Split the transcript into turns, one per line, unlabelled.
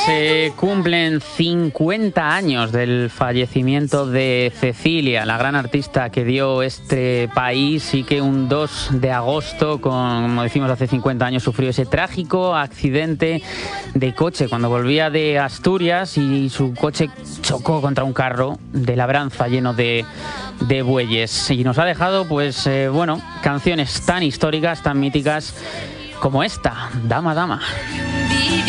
se cumplen 50 años del fallecimiento de Cecilia, la gran artista que dio este país y que un 2 de agosto, como decimos hace 50 años, sufrió ese trágico accidente de coche cuando volvía de Asturias y su coche chocó contra un carro de labranza lleno de bueyes. Y nos ha dejado, pues, canciones tan históricas, tan míticas como esta, Dama, Dama.